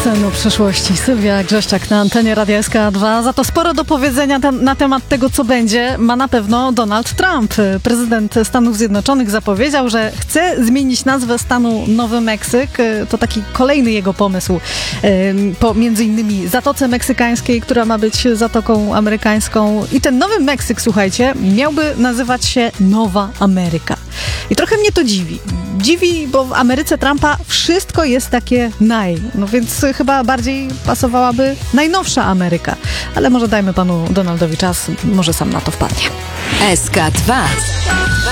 Sen o przyszłości. Sylwia Grzeszczak na antenie Radia SK2. Za to sporo do powiedzenia na temat tego, co będzie, ma na pewno Donald Trump. Prezydent Stanów Zjednoczonych zapowiedział, że chce zmienić nazwę stanu Nowy Meksyk. To taki kolejny jego pomysł po między innymi Zatoce Meksykańskiej, która ma być Zatoką Amerykańską. I ten Nowy Meksyk, słuchajcie, miałby nazywać się Nowa Ameryka. I trochę mnie to dziwi. Dziwi, bo w Ameryce Trumpa wszystko jest takie no więc chyba bardziej pasowałaby najnowsza Ameryka. Ale może dajmy panu Donaldowi czas, może sam na to wpadnie. SK2